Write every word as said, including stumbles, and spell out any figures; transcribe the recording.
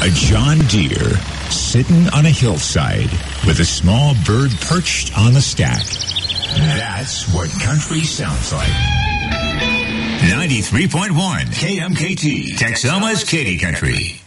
A John Deere sitting on a hillside with a small bird perched on the stack. That's what country sounds like. ninety-three point one K M K T, Texoma's Katy Country.